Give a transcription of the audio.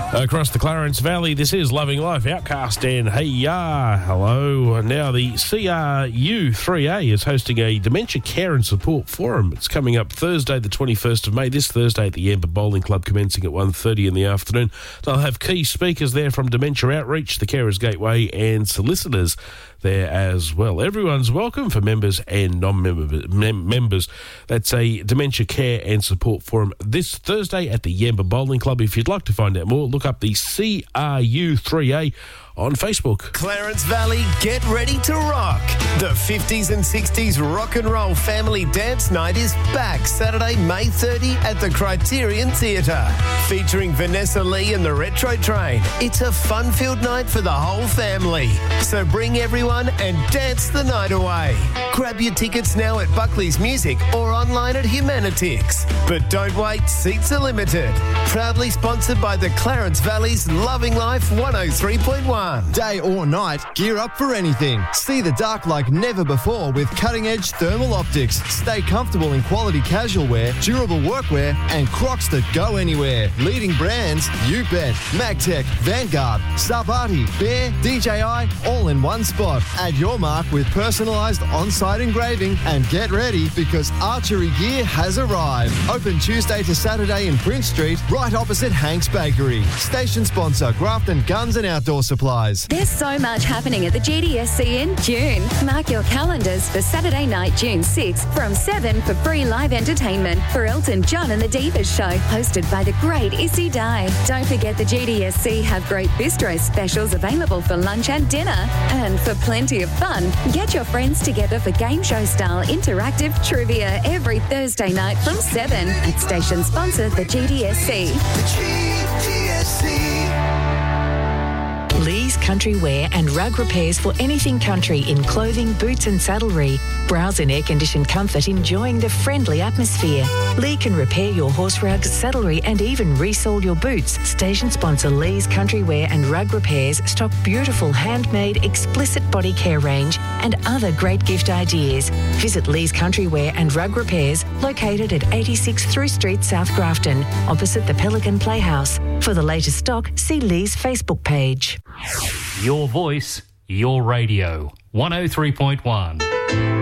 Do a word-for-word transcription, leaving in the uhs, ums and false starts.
Across the Clarence Valley, this is Loving Life, Outcast and Hey Ya. Hello. Now the C R U three A is hosting a Dementia Care and Support Forum. It's coming up Thursday the twenty-first of May, this Thursday at the Yamba Bowling Club, commencing at one thirty in the afternoon. They'll have key speakers there from Dementia Outreach, the Carers Gateway and solicitors there as well. Everyone's welcome for members and non-members. Mem- members. That's a Dementia Care and Support Forum this Thursday at the Yamba Bowling Club. If you'd like to find out more, look up the C R U three A on Facebook. Clarence Valley, get ready to rock. The fifties and sixties rock and roll family dance night is back Saturday, May thirtieth at the Criterion Theatre. Featuring Vanessa Lee and the Retro Train. It's a fun-filled night for the whole family. So bring everyone and dance the night away. Grab your tickets now at Buckley's Music or online at Humanitix. But don't wait, seats are limited. Proudly sponsored by the Clarence Valley's Loving Life one oh three point one. Day or night, gear up for anything. See the dark like never before with cutting-edge thermal optics. Stay comfortable in quality casual wear, durable workwear, and Crocs that go anywhere. Leading brands, you bet. Magtech, Vanguard, Sabati, Bear, D J I, all in one spot. Add your mark with personalised on-site engraving and get ready because archery gear has arrived. Open Tuesday to Saturday in Prince Street, right opposite Hank's Bakery. Station sponsor, Grafton Guns and Outdoor Supply. There's so much happening at the G D S C in June. Mark your calendars for Saturday night, June sixth from seven for free live entertainment for Elton John and the Divas Show, hosted by the great Issy Dye. Don't forget the G D S C have great bistro specials available for lunch and dinner. And for plenty of fun, get your friends together for game show style interactive trivia every Thursday night from seven at station sponsor the G D S C. The G D S C. Lee's Country Wear and Rug Repairs for anything country in clothing, boots and saddlery. Browse in air-conditioned comfort, enjoying the friendly atmosphere. Lee can repair your horse rugs, saddlery and even resole your boots. Station sponsor Lee's Country Wear and Rug Repairs stock beautiful handmade explicit body care range and other great gift ideas. Visit Lee's Country Wear and Rug Repairs, located at eighty-six Through Street, South Grafton, opposite the Pelican Playhouse. For the latest stock, see Lee's Facebook page. Your voice, your radio. one oh three point one.